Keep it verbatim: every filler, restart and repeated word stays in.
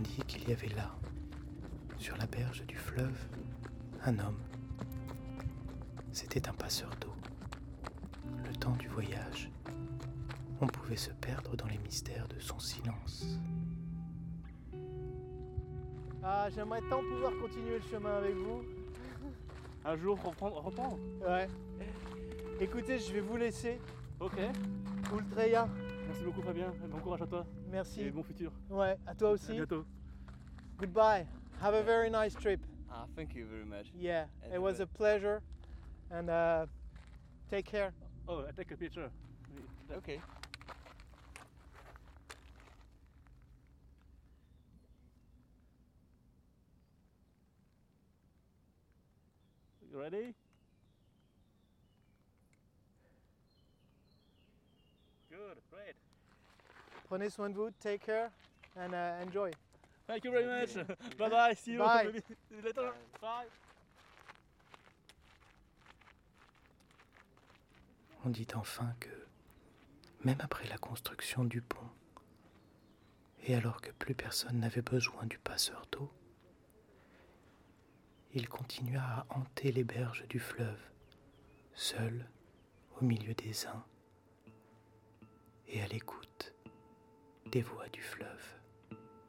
dit qu'il y avait là, sur la berge du fleuve, un homme. C'était un passeur d'eau. Le temps du voyage, on pouvait se perdre dans les mystères de son silence. Ah, j'aimerais tant pouvoir continuer le chemin avec vous. Un jour, reprendre, reprendre. Ouais. Écoutez, je vais vous laisser. Ok. Ultreya. Merci beaucoup Fabien, bon courage à toi. Merci. Et bon futur. Ouais, à toi aussi. À bientôt. Goodbye. Have a very nice trip. Ah, thank you very much. Yeah, And it was a pleasure. And uh, take care. Oh, I take a picture. Okay. You ready? Good, great. Prenez soin de vous, take care, and uh, enjoy. Thank you very much. Bye bye, see you. Bye. Maybe later. Bye. On dit enfin que, même après la construction du pont, et alors que plus personne n'avait besoin du passeur d'eau, il continua à hanter les berges du fleuve, seul au milieu des uns et à l'écoute des voix du fleuve.